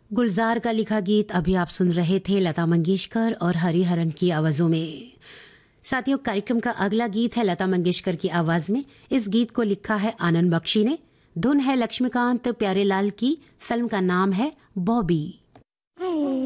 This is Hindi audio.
गुलजार का लिखा गीत अभी आप सुन रहे थे लता मंगेशकर और हरिहरन की आवाजों में। साथियों, कार्यक्रम का अगला गीत है लता मंगेशकर की आवाज में। इस गीत को लिखा है आनंद बख्शी ने, धुन है लक्ष्मीकांत प्यारेलाल की, फिल्म का नाम है बॉबी।